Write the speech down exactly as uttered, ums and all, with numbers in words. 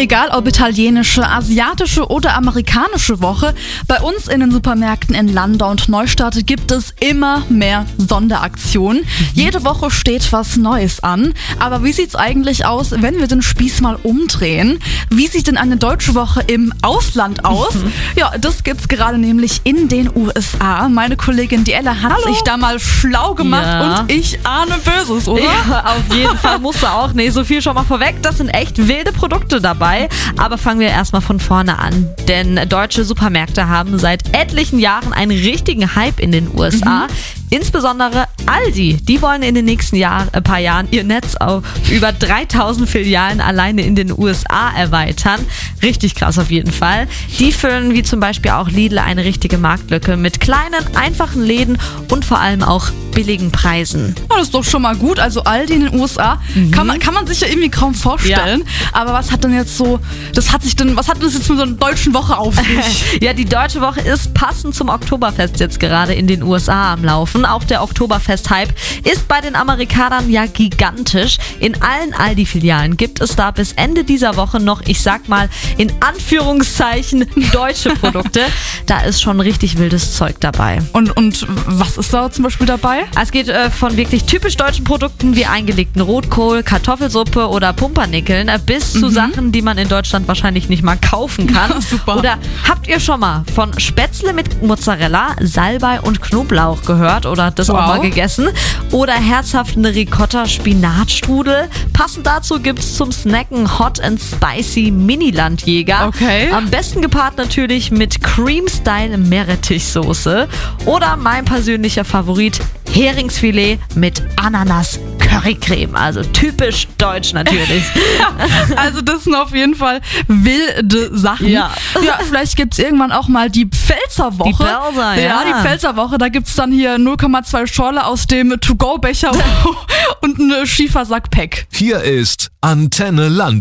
Egal ob italienische, asiatische oder amerikanische Woche, bei uns in den Supermärkten in Landau und Neustadt gibt es immer mehr Sonderaktionen. Mhm. Jede Woche steht was Neues an. Aber wie sieht's eigentlich aus, wenn wir den Spieß mal umdrehen? Wie sieht denn eine deutsche Woche im Ausland aus? Mhm. Ja, das gibt's gerade nämlich in den U S A. Meine Kollegin Diella hat Hallo. sich da mal schlau gemacht Ja. und ich ahne Böses, oder? Ja, auf jeden Fall musst du auch. Nee, so viel schon mal vorweg. Das sind echt wilde Produkte dabei. Aber fangen wir erstmal von vorne an. Denn deutsche Supermärkte haben seit etlichen Jahren einen richtigen Hype in den U S A. Mhm. Insbesondere Aldi. Die wollen in den nächsten Jahr, äh, paar Jahren ihr Netz auf über dreitausend Filialen alleine in den U S A erweitern. Richtig krass auf jeden Fall. Die füllen wie zum Beispiel auch Lidl eine richtige Marktlücke mit kleinen, einfachen Läden und vor allem auch billigen Preisen. Oh, das ist doch schon mal gut. Also Aldi in den U S A mhm. kann, man, kann man sich ja irgendwie kaum vorstellen. Ja. Aber was hat denn jetzt so, das hat sich denn, was hat das jetzt mit so einer deutschen Woche auf sich? Ja, die deutsche Woche ist passend zum Oktoberfest jetzt gerade in den U S A am Laufen. Auch der Oktoberfest-Hype ist bei den Amerikanern ja gigantisch. In allen Aldi-Filialen gibt es da bis Ende dieser Woche noch, ich sag mal, in Anführungszeichen deutsche Produkte. Da ist schon richtig wildes Zeug dabei. Und, und was ist da zum Beispiel dabei? Es geht äh, von wirklich typisch deutschen Produkten wie eingelegten Rotkohl, Kartoffelsuppe oder Pumpernickeln äh, bis mhm. zu Sachen, die man in Deutschland wahrscheinlich nicht mal kaufen kann. Super. Oder habt ihr schon mal von Spätzle mit Mozzarella, Salbei und Knoblauch gehört oder das wow. auch mal gegessen? Oder herzhaften Ricotta-Spinatstrudel? Passend dazu gibt's zum Snacken Hot and Spicy Mini-Landjäger. Okay. Am besten gepaart natürlich mit Cream-Style Meerrettichsoße. Oder mein persönlicher Favorit, Heringsfilet mit Ananas-Currycreme. Also typisch deutsch natürlich. Also das sind auf jeden Fall wilde Sachen. Ja, ja vielleicht gibt es irgendwann auch mal die Pfälzerwoche. Die Pfälzer, ja. Ja, die Pfälzerwoche. Da gibt es dann hier null Komma zwei Schorle aus dem To-Go-Becher und einen Schiefersack-Pack. Hier ist Antenne Landau.